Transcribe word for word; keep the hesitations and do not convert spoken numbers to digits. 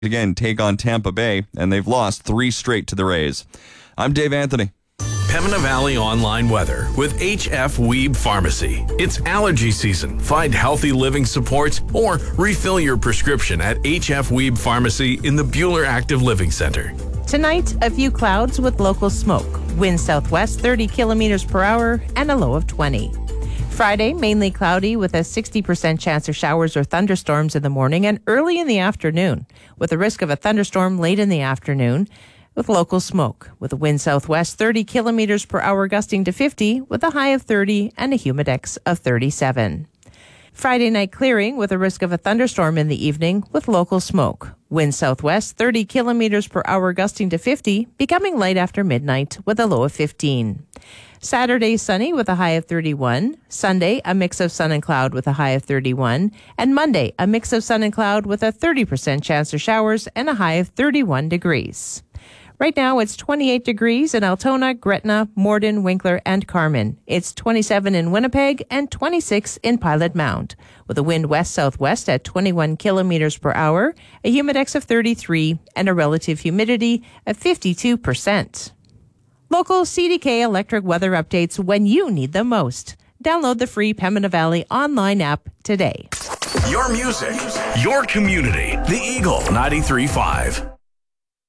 again take on Tampa Bay, and they've lost three straight to the Rays. I'm Dave Anthony. Pembina Valley Online Weather with H F Weeb Pharmacy. It's allergy season. Find healthy living supports or refill your prescription at H F Weeb Pharmacy in the Bueller Active Living Center. Tonight, a few clouds with local smoke. Wind southwest thirty kilometers per hour and a low of twenty. Friday, mainly cloudy with a sixty percent chance of showers or thunderstorms in the morning and early in the afternoon, with a risk of a thunderstorm late in the afternoon, with local smoke, with a wind southwest thirty kilometers per hour gusting to fifty, with a high of thirty and a humidex of thirty-seven. Friday night clearing with a risk of a thunderstorm in the evening with local smoke. Wind southwest thirty kilometers per hour gusting to fifty, becoming light after midnight with a low of fifteen. Saturday sunny with a high of thirty-one. Sunday a mix of sun and cloud with a high of thirty-one. And Monday a mix of sun and cloud with a thirty percent chance of showers and a high of thirty-one degrees. Right now, it's twenty-eight degrees in Altona, Gretna, Morden, Winkler, and Carmen. It's twenty-seven in Winnipeg and twenty-six in Pilot Mound, with a wind west-southwest at twenty-one kilometers per hour, a humidex of thirty-three, and a relative humidity of fifty-two percent. Local C D K electric weather updates when you need them most. Download the free Pembina Valley online app today. Your music, your community. The Eagle ninety-three point five.